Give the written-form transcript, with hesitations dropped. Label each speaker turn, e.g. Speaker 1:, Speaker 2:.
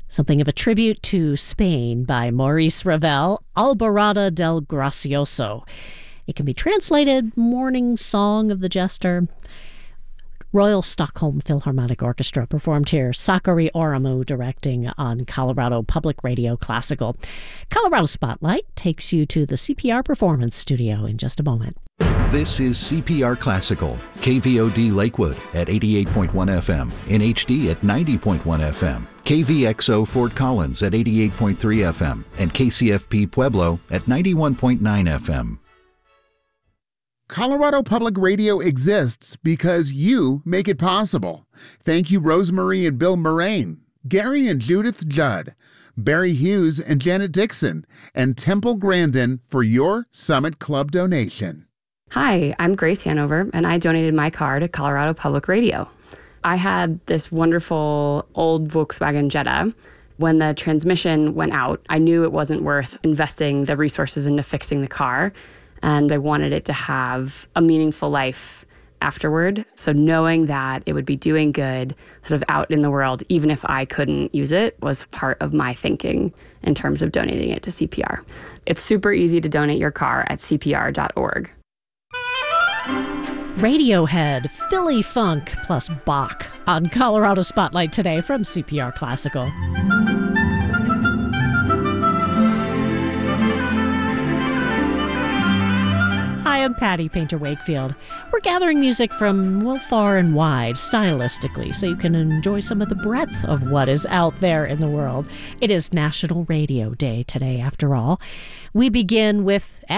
Speaker 1: Something of a tribute to Spain by Maurice Ravel, Alborada del Gracioso. It can be translated Morning Song of the Jester. Royal Stockholm Philharmonic Orchestra performed here. Sakari Oramu directing on Colorado Public Radio Classical. Colorado Spotlight takes you to the CPR Performance Studio in just a moment.
Speaker 2: This is CPR Classical, KVOD Lakewood at 88.1 FM, in HD at 90.1 FM, KVXO Fort Collins at 88.3 FM, and KCFP Pueblo at 91.9 FM.
Speaker 3: Colorado Public Radio exists because you make it possible. Thank you, Rosemarie and Bill Moraine, Gary and Judith Judd, Barry Hughes and Janet Dixon, and Temple Grandin for your Summit Club donation.
Speaker 4: Hi, I'm Grace Hanover, and I donated my car to Colorado Public Radio. I had this wonderful old Volkswagen Jetta. When the transmission went out, I knew it wasn't worth investing the resources into fixing the car, and I wanted it to have a meaningful life afterward. So knowing that it would be doing good sort of out in the world, even if I couldn't use it, was part of my thinking in terms of donating it to CPR. It's super easy to donate your car at cpr.org.
Speaker 1: Radiohead, Philly Funk plus Bach on Colorado Spotlight today from CPR Classical. Hi, I'm Patty Painter Wakefield. We're gathering music from, well, far and wide, stylistically, so you can enjoy some of the breadth of what is out there in the world. It is National Radio Day today, after all. We begin with